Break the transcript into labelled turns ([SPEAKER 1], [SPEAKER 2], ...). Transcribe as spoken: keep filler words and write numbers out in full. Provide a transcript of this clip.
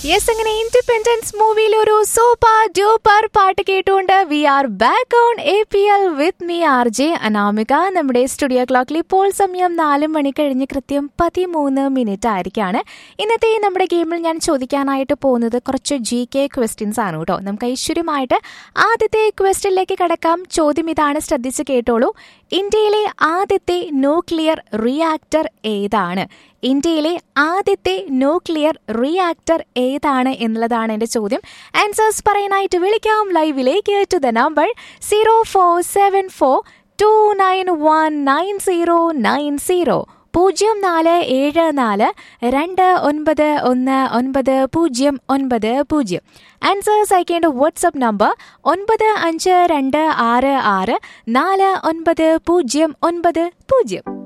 [SPEAKER 1] Yes, അങ്ങനെ independence മൂവിയിൽ ഒരു സൂപ്പർ ഡ്യൂപ്പർ പാട്ട് കേട്ടുകൊണ്ട് V are back on A P L with me R J Anamika. നമ്മുടെ സ്റ്റുഡിയോ ക്ലോക്കിൽ ഇപ്പോൾ സമയം നാല് മണി കഴിഞ്ഞ് കൃത്യം പതിമൂന്ന് മിനിറ്റ് ആയിരിക്കാണ്. ഇന്നത്തെ നമ്മുടെ ഗെയിമിൽ ഞാൻ ചോദിക്കാനായിട്ട് പോകുന്നത് കുറച്ച് ജി കെ ക്വസ്റ്റ്യൻസ് ആണ് കേട്ടോ. നമുക്ക് ഐശ്വര്യമായിട്ട് ആദ്യത്തെ ക്വസ്റ്റ്യനിലേക്ക് കടക്കാം. ചോദ്യം ഇതാണ്, ശ്രദ്ധിച്ച് കേട്ടോളൂ. ഇന്ത്യയിലെ ആദ്യത്തെ ന്യൂക്ലിയർ റിയാക്ടർ ഏതാണ്? ഇന്ത്യയിലെ ആദ്യത്തെ ന്യൂക്ലിയർ റിയാക്ടർ ഏതാണ് എന്നുള്ളതാണ് എൻ്റെ ചോദ്യം. ആൻസേഴ്സ് പറയാനായിട്ട് വിളിക്കാം ലൈവിലേക്ക് to the number zero four seven four to nine one nine zero nine zero പൂജ്യം നാല് ഏഴ് നാല് രണ്ട് ഒൻപത് ഒന്ന് ഒൻപത് പൂജ്യം ഒൻപത് പൂജ്യം. ആൻസേഴ്സ് അയക്കേണ്ട വാട്സ്ആപ്പ് നമ്പർ ഒൻപത് അഞ്ച് രണ്ട് ആറ് ആറ് നാല് ഒൻപത് പൂജ്യം ഒൻപത് പൂജ്യം.